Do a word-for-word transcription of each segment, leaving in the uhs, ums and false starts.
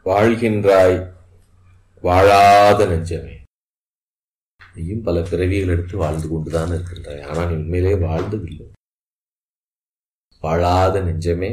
வாழ்கின்றாய் வாழாத நெஞ்சமே. நீயும் பல பிறவிகள் எடுத்து வாழ்ந்து கொண்டுதான் இருக்கின்றாய். ஆனால் நீ உண்மையிலே வாழ்ந்ததில்லை. வாழாத நெஞ்சமே,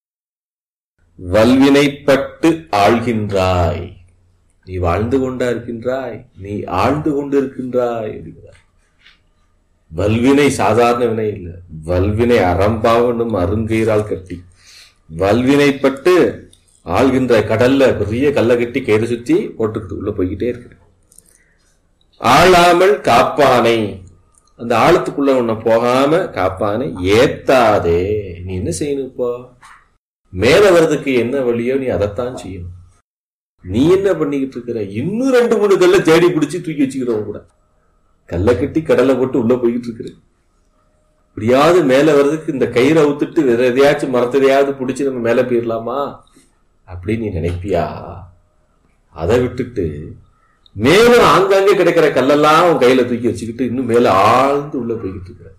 வல்வினைப்பட்டு ஆழ்கின்றாய். நீ வாழ்ந்து கொண்டா இருக்கின்றாய், நீ ஆழ்ந்து கொண்டு இருக்கின்றாய் அப்படிங்கிறார். வல்வினை சாதாரண வினை இல்லை, வல்வினை அறம்பாவனும் அருங்கயிறால் கட்டி வல்வினைப்பட்டு ஆழ்கின்ற கடல்ல பெரிய கல்லை கட்டி கயிறு சுத்தி போட்டுக்கிட்டு உள்ள போய்கிட்டே இருக்கு. ஆளாமல் காப்பானை, அந்த ஆழத்துக்குள்ள உன்னை போகாம காப்பானை ஏத்தாதே. நீ என்ன செய்யணும்? இப்போ மேல வர்றதுக்கு என்ன வழியோ நீ அதைத்தான் செய்யணும். நீ என்ன பண்ணிக்கிட்டு இருக்கிற? இன்னும் ரெண்டு மூணு கல்ல தேடி பிடிச்சி தூக்கி வச்சுக்கிறவங்க கூட கல்லை கட்டி கடலை போட்டு உள்ள போய்கிட்டு இருக்கிற. இப்படியாவது மேல வர்றதுக்கு இந்த கயிறை அவுத்துட்டு வேற எதையாச்சும் மரத்ததையாவது பிடிச்சி நம்ம மேல போயிடலாமா அப்படின்னு நீ நினைப்பியா? அதை விட்டுட்டு மேலும் ஆங்காங்கே கிடைக்கிற கல்லெல்லாம் உன் கையில தூக்கி வச்சுக்கிட்டு இன்னும் மேல ஆழ்ந்து உள்ள போய்கிட்டு இருக்கிற.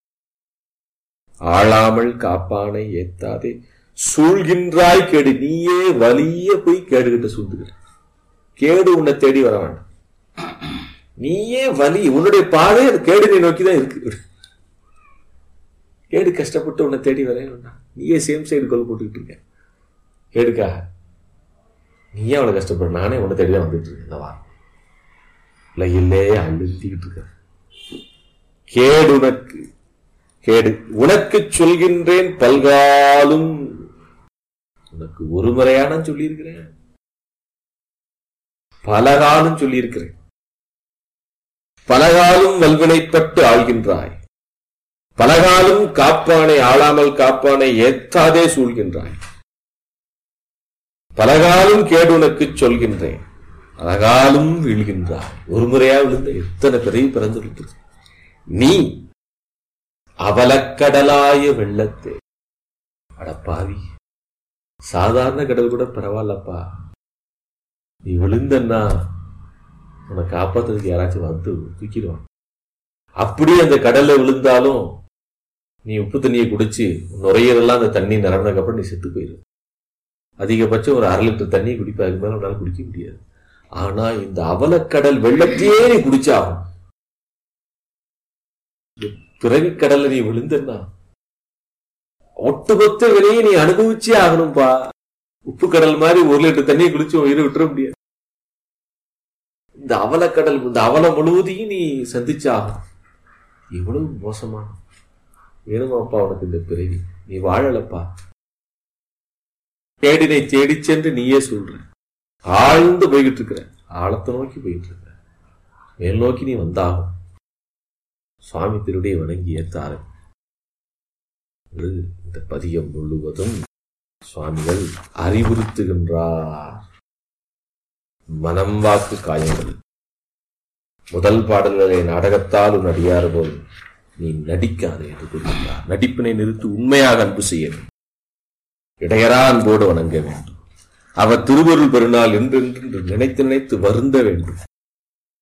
ஆளாமல் காப்பானை ஏத்தாதே சூழ்கின்றாய் கேடு. நீயே வலிய போய் கேடுகிட்ட சூழ்ந்துகிற. கேடு உன்னை தேடி வர வேண்டாம். நீயே வலி, உன்னுடைய பாதை அது கேடுனை நோக்கிதான் இருக்கு. கேடு கஷ்டப்பட்டு உன்னை தேடி வர வேண்டாம். நீயே சேம் சைடு கொல் போட்டுக்கிட்டு இருக்க. கேடுக்காக நீயே அவளை கஷ்டப்பட, நானே உன்னை தேடிதான் வந்துட்டு இருக்கேன். இந்த வாரம் உலகிலே அழுத்திக்கிட்டு இருக்க. கேடு உனக்கு கேடு உனக்கு சொல்கின்றேன் பல்காலும். உனக்கு ஒரு முறையான சொல்லியிருக்கிறேன், பலகாலும் சொல்லியிருக்கிறேன். பலகாலும் வல்வினைப்பட்டு ஆழ்கின்றாய், பலகாலும் காப்பானை ஆளாமல் காப்பானை ஏத்தாதே சூழ்கின்றாய். பலகாலும் கேடு உனக்கு சொல்கின்றேன், பலகாலும் வீழ்கின்றாய். ஒரு முறையா விழுந்த எத்தனை பிறவி பிறந்து நீ அவலக்கடலாய வெள்ளத்தே. அடப்பாவி, சாதாரண கடல் கூட பரவாயில்லப்பா. நீ விழுந்தன்னா உன்னை காப்பாத்துறதுக்கு யாராச்சும் வந்து தூக்கிடுவான். அப்படி அந்த கடல்ல விழுந்தாலும் நீ உப்பு தண்ணியை குடிச்சு நுரையீரலாம் அந்த தண்ணி நிரம்பினதுக்கு அப்புறம் நீ செத்து போயிரு. அதிகபட்சம் ஒரு அரை லிட்டர் தண்ணி குடிப்பா, அதுக்கு மேல உன்னால குடிக்க முடியாது. ஆனா இந்த அவலக்கடல் வெள்ளத்தையே நீ குடிச்சாகும். பிறவி கடல்ல நீ விழுந்தன்னா ஒட்டுமொத்த விலையை நீ அனுபவிச்சே ஆகணும்பா. உப்பு கடல் மாதிரி ஒரு லிட்டர் தண்ணியை குடிச்சு உயிரை விட்டுற முடியாது. இந்த அவலக்கடல், இந்த அவலம் முழுவதையும் நீ சந்திச்சாகும். எவ்வளவு மோசமான வேணுமாப்பா உனக்கு இந்த பிறவி? நீ வாழலப்பா. தேடினை தேடி சென்று நீயே சொல்ற. ஆழ்ந்து போய்கிட்டு இருக்கிற, ஆழத்தை நோக்கி போயிட்டு இருக்கிற. மேல் நோக்கி நீ வந்தாகும். சுவாமி திருடைய வணங்கி ஏத்தாரு. இந்த பதியம் முழுவதும் சுவாமிகள் அறிவுறுத்துகின்றார். மனம் வாக்கு காயங்கள். முதல் பாடல்களை நாடகத்தால் உன் அடியாறு போல் நீ நடிக்காதே என்று கூறுகின்றார். நடிப்பினை நிறுத்தி உண்மையாக அன்பு செய்ய வேண்டும். இடையரா அன்போடு வணங்க வேண்டும். அவர் திருவருள் பெருநாள் என்றென்று நினைத்து நினைத்து வருந்த வேண்டும்.